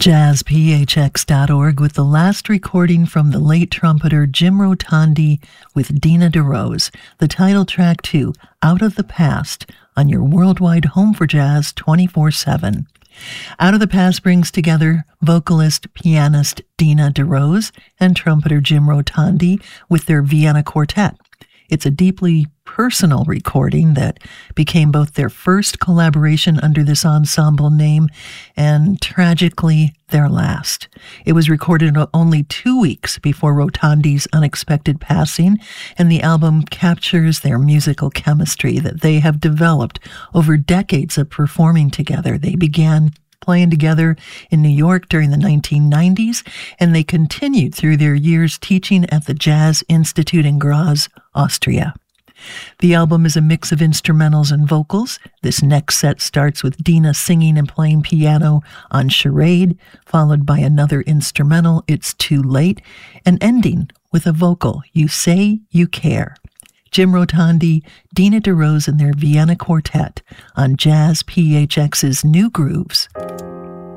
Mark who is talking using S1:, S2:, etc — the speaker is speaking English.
S1: jazzphx.org with the last recording from the late trumpeter Jim Rotondi with Dina DeRose, the title track to Out of the Past on your worldwide home for jazz 24/7. Out of the Past brings together vocalist, pianist Dina DeRose and trumpeter Jim Rotondi with their Vienna Quartet. It's a deeply personal recording that became both their first collaboration under this ensemble name and, tragically, their last. It was recorded only 2 weeks before Rotondi's unexpected passing, and the album captures their musical chemistry that they have developed over decades of performing together. They began playing together in New York during the 1990s, and they continued through their years teaching at the Jazz Institute in Graz, Austria. The album is a mix of instrumentals and vocals. This next set starts with Dina singing and playing piano on Charade, followed by another instrumental, It's Too Late, and ending with a vocal, You Say You Care. Jim Rotondi, Dina DeRose and their Vienna Quartet on Jazz PHX's New Grooves.